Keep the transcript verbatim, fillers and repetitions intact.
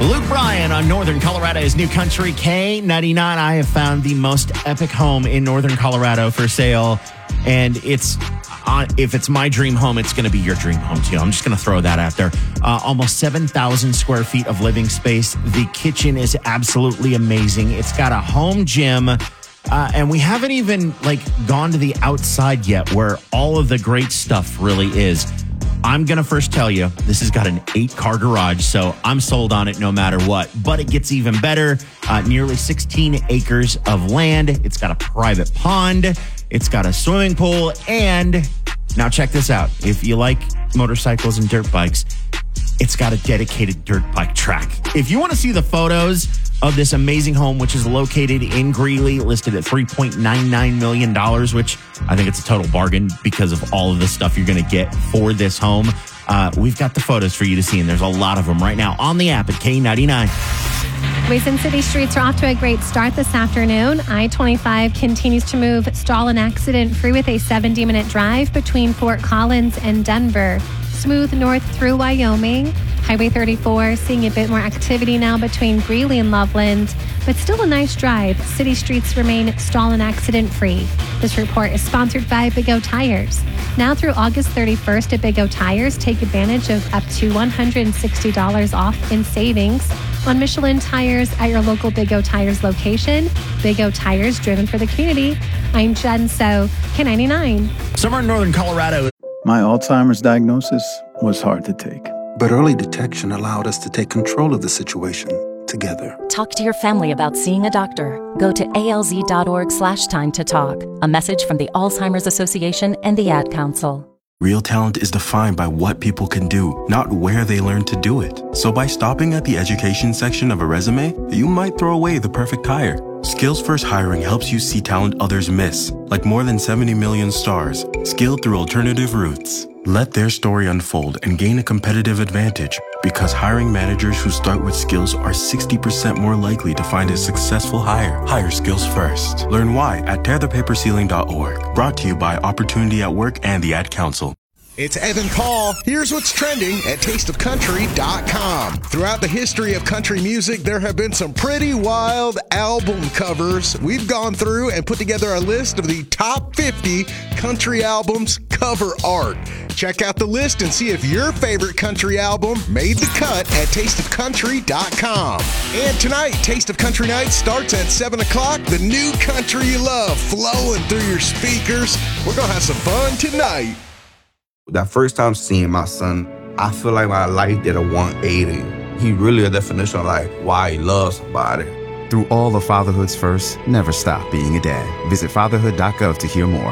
Luke Bryan on Northern Colorado's New Country K ninety-nine. I have found the most epic home in Northern Colorado for sale, and it's uh, if it's my dream home, it's going to be your dream home too. I'm just going to throw that out there. Uh, almost seven thousand square feet of living space. The kitchen is absolutely amazing. It's got a home gym, uh, and we haven't even like gone to the outside yet, where all of the great stuff really is. I'm going to first tell you, this has got an eight-car garage, so I'm sold on it no matter what. But it gets even better. Uh, nearly sixteen acres of land. It's got a private pond. It's got a swimming pool. And now check this out. If you like motorcycles and dirt bikes, it's got a dedicated dirt bike track. If you want to see the photos of this amazing home, which is located in Greeley, listed at three point nine nine million dollars, which I think it's a total bargain because of all of the stuff you're going to get for this home. Uh, we've got the photos for you to see, and there's a lot of them right now on the app at K ninety-nine. Mason City streets are off to a great start this afternoon. I twenty-five continues to move stall and accident free with a seventy-minute drive between Fort Collins and Denver. Smooth north through Wyoming. Highway thirty-four seeing a bit more activity now between Greeley and Loveland, but still a nice drive. City streets remain stall and accident free. This report is sponsored by Big O Tires. Now through August thirty-first at Big O Tires, take advantage of up to one hundred sixty dollars off in savings on Michelin tires at your local Big O Tires location. Big O Tires, driven for the community. I'm Jen So, K ninety-nine. Somewhere in Northern Colorado. My Alzheimer's diagnosis was hard to take. But early detection allowed us to take control of the situation together. Talk to your family about seeing a doctor. Go to alz.org slash time to talk. A message from the Alzheimer's Association and the Ad Council. Real talent is defined by what people can do, not where they learn to do it. So by stopping at the education section of a resume, you might throw away the perfect hire. Skills First Hiring helps you see talent others miss, like more than seventy million stars, skilled through alternative routes. Let their story unfold and gain a competitive advantage, because hiring managers who start with skills are sixty percent more likely to find a successful hire. Hire skills first. Learn why at tear the paper ceiling dot org. Brought to you by Opportunity at Work and the Ad Council. It's Evan Paul. Here's what's trending at taste of country dot com. Throughout the history of country music, there have been some pretty wild album covers. We've gone through and put together a list of the top fifty country albums cover art. Check out the list and see if your favorite country album made the cut at taste of country dot com. And tonight, Taste of Country Night starts at seven o'clock. The new country you love flowing through your speakers. We're going to have some fun tonight. That first time seeing my son, I feel like my life did a one eighty. He really a definition of like why he loves somebody. Through all of fatherhood's firsts, never stop being a dad. Visit fatherhood dot gov to hear more.